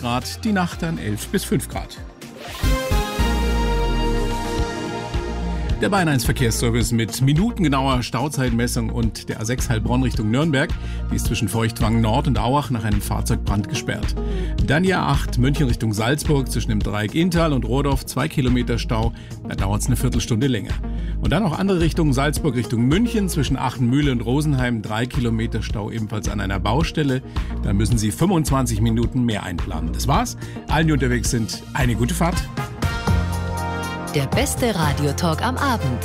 Grad, die Nacht dann 11 bis 5 Grad. Der Bayern 1 Verkehrsservice mit minutengenauer Stauzeitmessung und der A6 Heilbronn Richtung Nürnberg. Die ist zwischen Feuchtwangen Nord und Auach nach einem Fahrzeugbrand gesperrt. Dann die A8 München Richtung Salzburg zwischen dem Dreieck Inntal und Rohrdorf 2 Kilometer Stau. Da dauert es eine Viertelstunde länger. Und dann noch andere Richtungen, Salzburg Richtung München zwischen Achenmühle und Rosenheim 3 Kilometer Stau ebenfalls an einer Baustelle. Da müssen Sie 25 Minuten mehr einplanen. Das war's. Allen, die unterwegs sind, eine gute Fahrt. Der beste Radiotalk am Abend.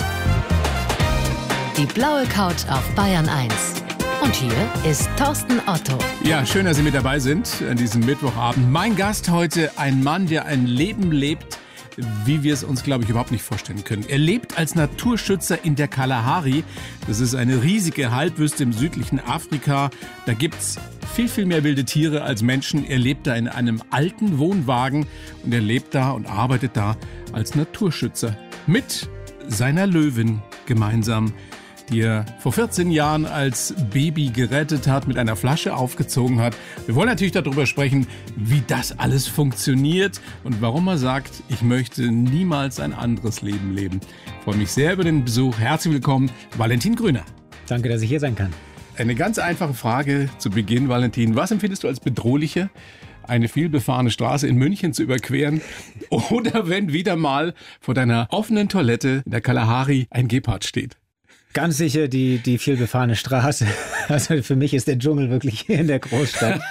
Die blaue Couch auf Bayern 1. Und hier ist Thorsten Otto. Ja, schön, dass Sie mit dabei sind an diesem Mittwochabend. Mein Gast heute, ein Mann, der ein Leben lebt, wie wir es uns, glaube ich, überhaupt nicht vorstellen können. Er lebt als Naturschützer in der Kalahari. Das ist eine riesige Halbwüste im südlichen Afrika. Da gibt's viel mehr wilde Tiere als Menschen. Er lebt da in einem alten Wohnwagen und er lebt da und arbeitet da als Naturschützer mit seiner Löwin gemeinsam, die er vor 14 Jahren als Baby gerettet hat, mit einer Flasche aufgezogen hat. Wir wollen natürlich darüber sprechen, wie das alles funktioniert und warum er sagt, ich möchte niemals ein anderes Leben leben. Ich freue mich sehr über den Besuch. Herzlich willkommen, Valentin Grüner. Danke, dass ich hier sein kann. Eine ganz einfache Frage zu Beginn, Valentin. Was empfindest du als bedrohlicher, eine vielbefahrene Straße in München zu überqueren oder wenn wieder mal vor deiner offenen Toilette in der Kalahari ein Gepard steht? Ganz sicher die vielbefahrene Straße. Also für mich ist der Dschungel wirklich hier in der Großstadt.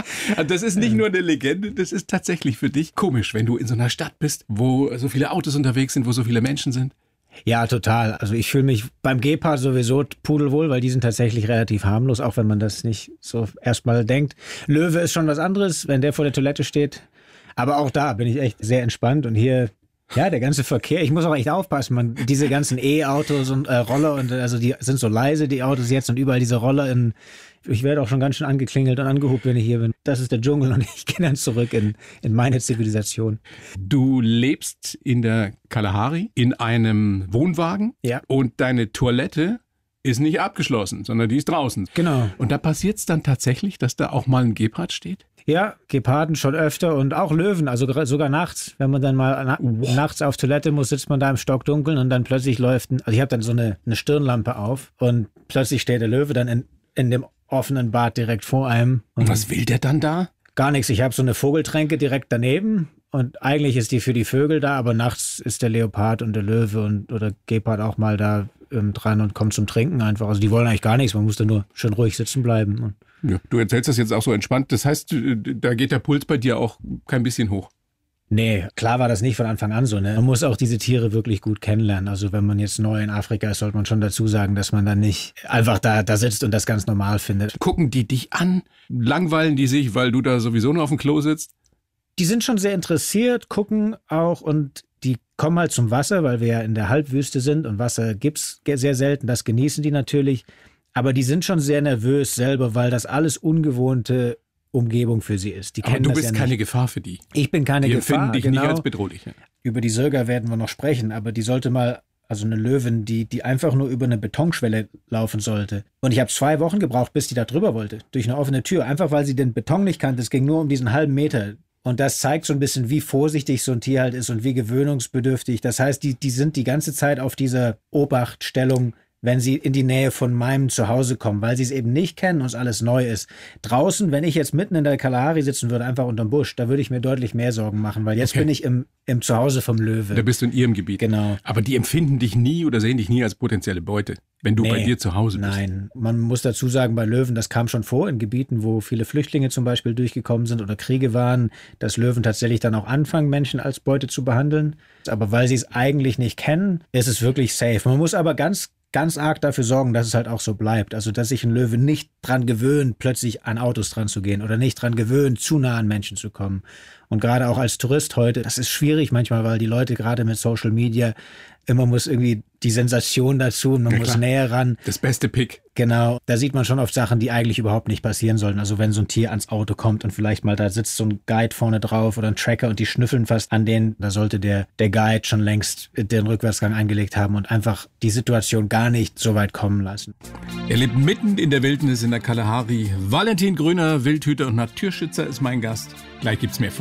Das ist nicht nur eine Legende, das ist tatsächlich für dich komisch, wenn du in so einer Stadt bist, wo so viele Autos unterwegs sind, wo so viele Menschen sind. Ja, total. Also ich fühle mich beim Gepard sowieso pudelwohl, weil die sind tatsächlich relativ harmlos, auch wenn man das nicht so erstmal denkt. Löwe ist schon was anderes, wenn der vor der Toilette steht. Aber auch da bin ich echt sehr entspannt und hier, ja, der ganze Verkehr, ich muss auch echt aufpassen, diese ganzen E-Autos und Roller, und also die sind so leise, die Autos jetzt, und überall diese Roller ich werde auch schon ganz schön angeklingelt und angehupt, wenn ich hier bin. Das ist der Dschungel und ich gehe dann zurück in meine Zivilisation. Du lebst in der Kalahari in einem Wohnwagen, ja, und deine Toilette ist nicht abgeschlossen, sondern die ist draußen. Genau. Und da passiert es dann tatsächlich, dass da auch mal ein Gepard steht? Ja, Geparden schon öfter und auch Löwen, also sogar nachts. Wenn man dann mal nachts auf Toilette muss, sitzt man da im Stockdunkeln und dann plötzlich also ich habe dann so eine Stirnlampe auf und plötzlich steht der Löwe dann in dem offenen Bad direkt vor einem. Und was will der dann da? Gar nichts. Ich habe so eine Vogeltränke direkt daneben und eigentlich ist die für die Vögel da, aber nachts ist der Leopard und der Löwe oder Gepard auch mal da dran und kommt zum Trinken einfach. Also die wollen eigentlich gar nichts, man muss da nur schön ruhig sitzen bleiben. Ja, du erzählst das jetzt auch so entspannt. Das heißt, da geht der Puls bei dir auch kein bisschen hoch? Nee, klar war das nicht von Anfang an so. Ne? Man muss auch diese Tiere wirklich gut kennenlernen. Also wenn man jetzt neu in Afrika ist, sollte man schon dazu sagen, dass man dann nicht einfach da sitzt und das ganz normal findet. Gucken die dich an? Langweilen die sich, weil du da sowieso nur auf dem Klo sitzt? Die sind schon sehr interessiert, gucken auch, und die kommen halt zum Wasser, weil wir ja in der Halbwüste sind und Wasser gibt's sehr selten. Das genießen die natürlich. Aber die sind schon sehr nervös selber, weil das alles ungewohnte Umgebung für sie ist. Die Aber kennen du das bist ja keine nicht. Gefahr für die. Ich bin keine die Gefahr. Die empfinden dich genau. nicht als bedrohlich. Ja. Über die Sirga werden wir noch sprechen, aber die sollte mal, also eine Löwin, die einfach nur über eine Betonschwelle laufen sollte. Und ich habe 2 Wochen gebraucht, bis die da drüber wollte, durch eine offene Tür, einfach weil sie den Beton nicht kannte. Es ging nur um diesen halben Meter. Und das zeigt so ein bisschen, wie vorsichtig so ein Tier halt ist und wie gewöhnungsbedürftig. Das heißt, die sind die ganze Zeit auf dieser Obachtstellung, wenn sie in die Nähe von meinem Zuhause kommen, weil sie es eben nicht kennen und es alles neu ist. Draußen, wenn ich jetzt mitten in der Kalahari sitzen würde, einfach unterm Busch, da würde ich mir deutlich mehr Sorgen machen, weil jetzt bin ich im Zuhause vom Löwe. Da bist du in ihrem Gebiet. Genau. Aber die empfinden dich nie oder sehen dich nie als potenzielle Beute, wenn du bei dir zu Hause bist. Nein, man muss dazu sagen, bei Löwen, das kam schon vor in Gebieten, wo viele Flüchtlinge zum Beispiel durchgekommen sind oder Kriege waren, dass Löwen tatsächlich dann auch anfangen, Menschen als Beute zu behandeln. Aber weil sie es eigentlich nicht kennen, ist es wirklich safe. Man muss aber ganz arg dafür sorgen, dass es halt auch so bleibt. Also, dass sich ein Löwe nicht dran gewöhnt, plötzlich an Autos dran zu gehen oder nicht dran gewöhnt, zu nah an Menschen zu kommen. Und gerade auch als Tourist heute, das ist schwierig manchmal, weil die Leute gerade mit Social Media, immer muss irgendwie die Sensation dazu und man muss näher ran. Das beste Pick. Genau, da sieht man schon oft Sachen, die eigentlich überhaupt nicht passieren sollten. Also wenn so ein Tier ans Auto kommt und vielleicht mal da sitzt so ein Guide vorne drauf oder ein Tracker und die schnüffeln fast an denen, da sollte der Guide schon längst den Rückwärtsgang eingelegt haben und einfach die Situation gar nicht so weit kommen lassen. Er lebt mitten in der Wildnis in der Kalahari. Valentin Grüner, Wildhüter und Naturschützer ist mein Gast. Gleich gibt's mehr von